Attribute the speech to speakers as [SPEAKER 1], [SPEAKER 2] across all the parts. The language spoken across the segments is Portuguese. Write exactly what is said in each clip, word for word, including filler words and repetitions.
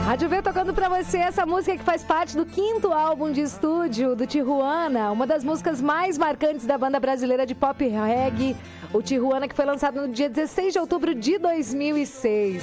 [SPEAKER 1] Rádio V tocando pra você essa música que faz parte do quinto álbum de estúdio do Tijuana, uma das músicas mais marcantes da banda brasileira de pop reggae, o Tijuana, que foi lançado no dia dezesseis de outubro de dois mil e seis.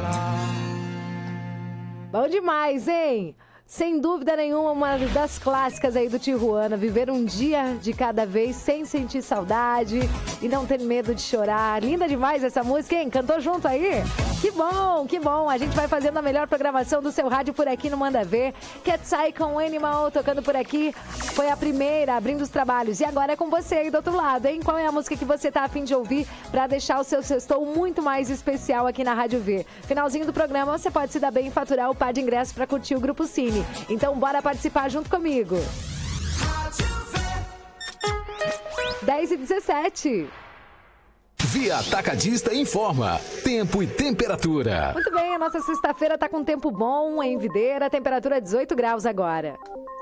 [SPEAKER 1] Bom demais, hein? Sem dúvida nenhuma, uma das clássicas aí do Tijuana. Viver um dia de cada vez sem sentir saudade e não ter medo de chorar. Linda demais essa música, hein? Cantou junto aí? Que bom, que bom. A gente vai fazendo a melhor programação do seu rádio por aqui no Manda Ver. Cat Sai com Animal tocando por aqui. Foi a primeira, abrindo os trabalhos. E agora é com você aí do outro lado, hein? Qual é a música que você tá a fim de ouvir para deixar o seu sextou muito mais especial aqui na Rádio V? Finalzinho do programa, você pode se dar bem e faturar o par de ingressos para curtir o Grupo Cine. Então bora participar junto comigo. dez e dezessete.
[SPEAKER 2] Via Atacadista informa tempo e temperatura.
[SPEAKER 1] Muito bem, a nossa sexta-feira tá com tempo bom em Videira, temperatura dezoito graus agora.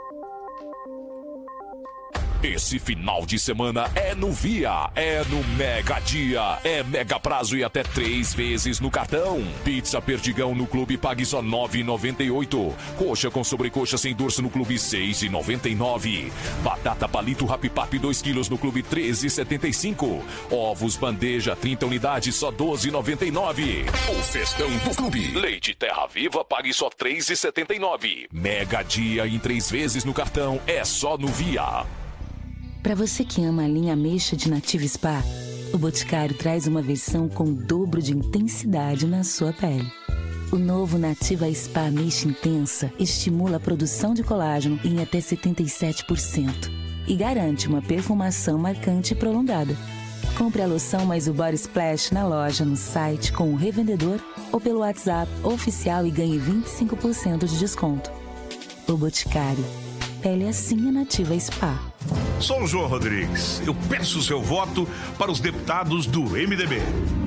[SPEAKER 3] Esse final de semana é no Via, é no Mega Dia, é mega prazo e até três vezes no cartão. Pizza Perdigão no Clube pague só nove reais e noventa e oito centavos. Coxa com sobrecoxa sem dorso no Clube seis reais e noventa e nove centavos. Batata palito Rapipap dois quilos no Clube treze reais e setenta e cinco centavos. Ovos bandeja trinta unidades só doze reais e noventa e nove centavos. O festão do Clube. Leite Terra Viva pague só três reais e setenta e nove centavos. Mega Dia em três vezes no cartão é só no Via.
[SPEAKER 4] Para você que ama a linha ameixa de Nativa Spa, o Boticário traz uma versão com o dobro de intensidade na sua pele. O novo Nativa Spa Ameixa Intensa estimula a produção de colágeno em até setenta e sete por cento e garante uma perfumação marcante e prolongada. Compre a loção mais o Body Splash na loja, no site, com o revendedor ou pelo WhatsApp oficial e ganhe vinte e cinco por cento de desconto. O Boticário. Pele assim é Nativa Spa.
[SPEAKER 5] Sou o João Rodrigues. Eu peço seu voto para os deputados do M D B.